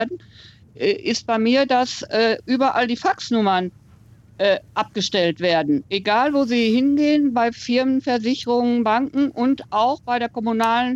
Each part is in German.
ist bei mir, dass überall die Faxnummern abgestellt werden. Egal, wo Sie hingehen, bei Firmen, Versicherungen, Banken und auch bei der kommunalen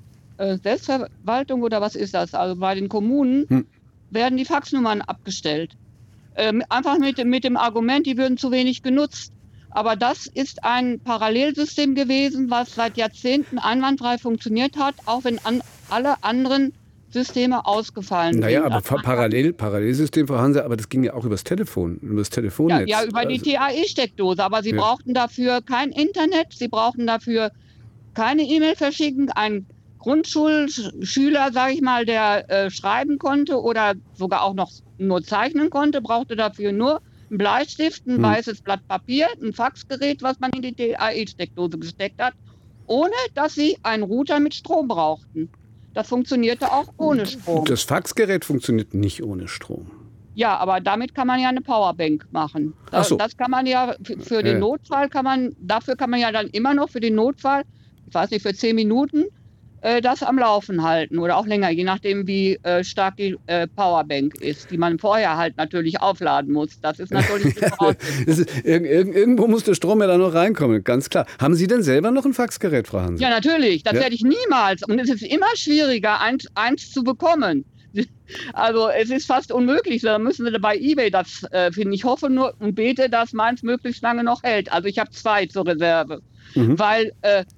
Selbstverwaltung oder was ist das? Also bei den Kommunen werden die Faxnummern abgestellt. Einfach mit dem Argument, die würden zu wenig genutzt. Aber das ist ein Parallelsystem gewesen, was seit Jahrzehnten einwandfrei funktioniert hat, auch wenn alle anderen Systeme ausgefallen sind. Naja, aber Parallelsystem, Frau Hanse, aber das ging ja auch übers Telefon, übers Telefonnetz. Ja, über die TAE-Steckdose. Aber Sie brauchten dafür kein Internet, Sie brauchten dafür keine E-Mail verschicken. Ein Grundschulschüler, sage ich mal, der schreiben konnte oder sogar auch noch nur zeichnen konnte, brauchte dafür nur einen Bleistift, ein weißes Blatt Papier, ein Faxgerät, was man in die TAE-Steckdose gesteckt hat, ohne dass Sie einen Router mit Strom brauchten. Das funktionierte auch ohne Strom. Das Faxgerät funktioniert nicht ohne Strom. Ja, aber damit kann man ja eine Powerbank machen. Das kann man ja für den Notfall, dafür kann man ja dann immer noch für den Notfall, ich weiß nicht, für 10 Minuten das am Laufen halten oder auch länger, je nachdem, wie stark die Powerbank ist, die man vorher halt natürlich aufladen muss. Das ist natürlich die Voraussetzung. Irgendwo muss der Strom ja da noch reinkommen, ganz klar. Haben Sie denn selber noch ein Faxgerät, Frau Hanse? Ja, natürlich. Das werde ich niemals. Und es ist immer schwieriger, eins zu bekommen. Also es ist fast unmöglich. Da müssen Sie bei eBay das finden. Ich hoffe nur und bete, dass meins möglichst lange noch hält. Also ich habe 2 zur Reserve. Weil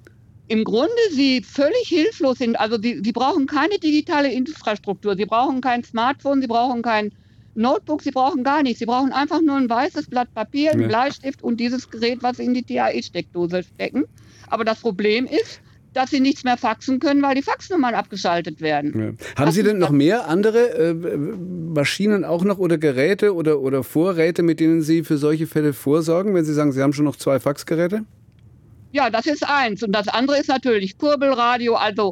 im Grunde Sie völlig hilflos sind. Also Sie brauchen keine digitale Infrastruktur. Sie brauchen kein Smartphone, Sie brauchen kein Notebook, Sie brauchen gar nichts. Sie brauchen einfach nur ein weißes Blatt Papier, einen Bleistift und dieses Gerät, was Sie in die TAE-Steckdose stecken. Aber das Problem ist, dass Sie nichts mehr faxen können, weil die Faxnummern abgeschaltet werden. Ja. Haben Sie denn noch mehr andere Maschinen auch noch oder Geräte oder Vorräte, mit denen Sie für solche Fälle vorsorgen, wenn Sie sagen, Sie haben schon noch 2 Faxgeräte? Ja, das ist eins. Und das andere ist natürlich Kurbelradio, also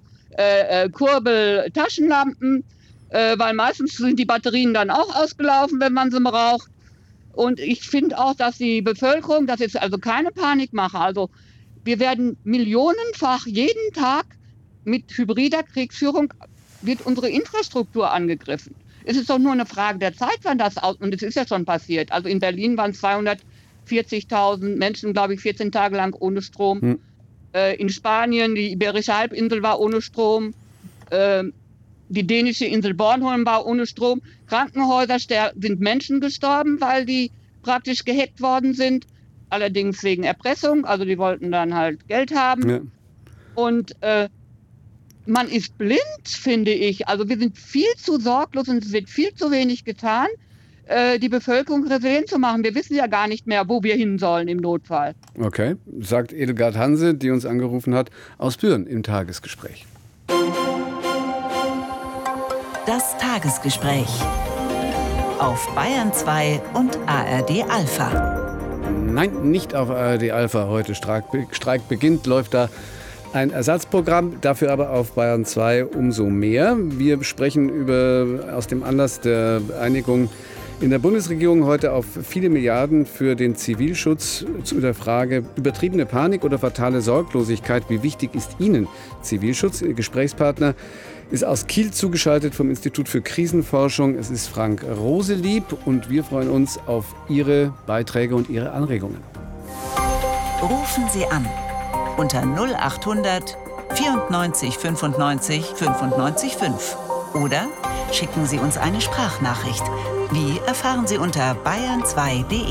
Kurbeltaschenlampen, weil meistens sind die Batterien dann auch ausgelaufen, wenn man sie braucht. Und ich finde auch, dass die Bevölkerung, das ist also keine Panikmache, also wir werden millionenfach jeden Tag mit hybrider Kriegsführung wird unsere Infrastruktur angegriffen. Es ist doch nur eine Frage der Zeit, wann das und es ist ja schon passiert. Also in Berlin waren 240.000 Menschen, glaube ich, 14 Tage lang ohne Strom. In Spanien, die Iberische Halbinsel war ohne Strom. Die dänische Insel Bornholm war ohne Strom. Krankenhäuser sind Menschen gestorben, weil die praktisch gehackt worden sind. Allerdings wegen Erpressung. Also die wollten dann halt Geld haben. Ja. Und man ist blind, finde ich. Also wir sind viel zu sorglos und es wird viel zu wenig getan, die Bevölkerung resilient zu machen. Wir wissen ja gar nicht mehr, wo wir hin sollen im Notfall. Okay, sagt Edelgard Hanse, die uns angerufen hat, aus Büren im Tagesgespräch. Das Tagesgespräch auf Bayern 2 und ARD Alpha. Nein, nicht auf ARD Alpha. Heute Streik beginnt, läuft da ein Ersatzprogramm, dafür aber auf Bayern 2 umso mehr. Wir sprechen aus dem Anlass der Einigung in der Bundesregierung heute auf viele Milliarden für den Zivilschutz zu der Frage übertriebene Panik oder fatale Sorglosigkeit. Wie wichtig ist Ihnen Zivilschutz? Ihr Gesprächspartner ist aus Kiel zugeschaltet vom Institut für Krisenforschung. Es ist Frank Roselieb und wir freuen uns auf Ihre Beiträge und Ihre Anregungen. Rufen Sie an unter 0800 94 95 95 5 oder schicken Sie uns eine Sprachnachricht. Wie erfahren Sie unter bayern2.de.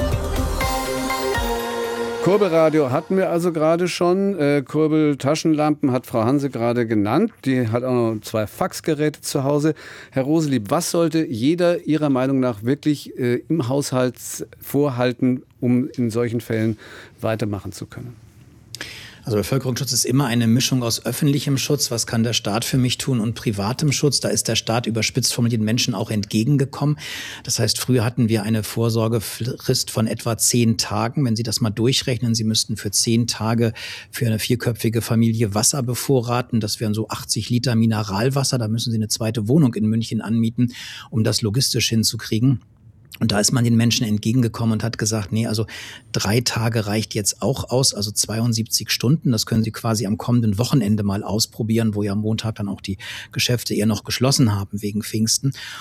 Kurbelradio hatten wir also gerade schon. Kurbeltaschenlampen hat Frau Hanse gerade genannt. Die hat auch noch 2 Faxgeräte zu Hause. Herr Roselieb, was sollte jeder Ihrer Meinung nach wirklich im Haushalt vorhalten, um in solchen Fällen weitermachen zu können? Also Bevölkerungsschutz ist immer eine Mischung aus öffentlichem Schutz, was kann der Staat für mich tun, und privatem Schutz. Da ist der Staat überspitzt formuliert den Menschen auch entgegengekommen. Das heißt, früher hatten wir eine Vorsorgefrist von etwa 10 Tagen. Wenn Sie das mal durchrechnen, Sie müssten für 10 Tage für eine 4-köpfige Familie Wasser bevorraten. Das wären so 80 Liter Mineralwasser. Da müssen Sie eine zweite Wohnung in München anmieten, um das logistisch hinzukriegen. Und da ist man den Menschen entgegengekommen und hat gesagt, nee, also 3 Tage reicht jetzt auch aus, also 72 Stunden. Das können Sie quasi am kommenden Wochenende mal ausprobieren, wo ja am Montag dann auch die Geschäfte eher noch geschlossen haben wegen Pfingsten.